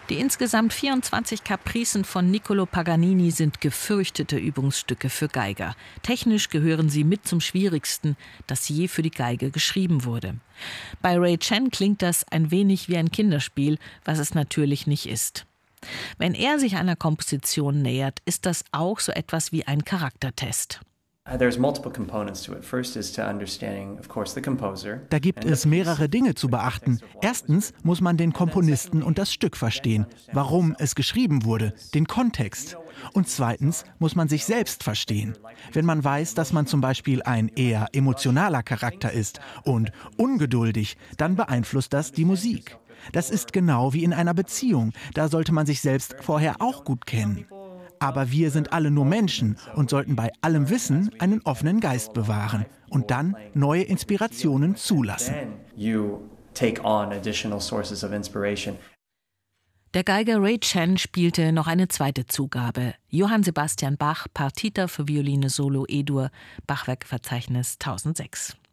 Die insgesamt 24 Capricen von Niccolò Paganini sind gefürchtete Übungsstücke für Geiger. Technisch gehören sie mit zum Schwierigsten, das je für die Geige geschrieben wurde. Bei Ray Chen klingt das ein wenig wie ein Kinderspiel, was es natürlich nicht ist. Wenn er sich einer Komposition nähert, ist das auch so etwas wie ein Charaktertest. Da gibt es mehrere Dinge zu beachten. Erstens muss man den Komponisten und das Stück verstehen, warum es geschrieben wurde, den Kontext. Und zweitens muss man sich selbst verstehen. Wenn man weiß, dass man zum Beispiel ein eher emotionaler Charakter ist und ungeduldig, dann beeinflusst das die Musik. Das ist genau wie in einer Beziehung. Da sollte man sich selbst vorher auch gut kennen. Aber wir sind alle nur Menschen und sollten bei allem Wissen einen offenen Geist bewahren und dann neue Inspirationen zulassen. Der Geiger Ray Chen spielte noch eine zweite Zugabe. Johann Sebastian Bach, Partita für Violine Solo E-Dur, Bachwerkverzeichnis 1006.